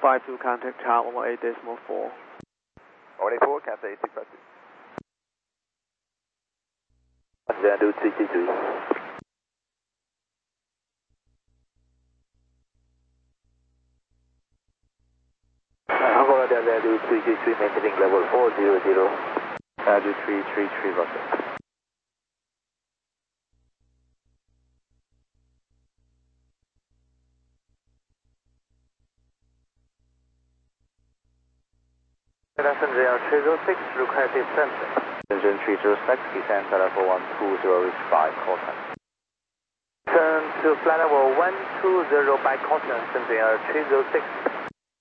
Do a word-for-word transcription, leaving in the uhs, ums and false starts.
five two contact tower one eight decimal four. one eight four, Cathay eight six five two. Zero two three three three. Angola Delta two three three three, maintaining level four zero zero. Delta three three three, roger. Shenzhen three zero six, require descent. Shenzhen three zero six, descent level one two zero, reach by caution. Turn to flight level one two zero by caution, Shenzhen three zero six.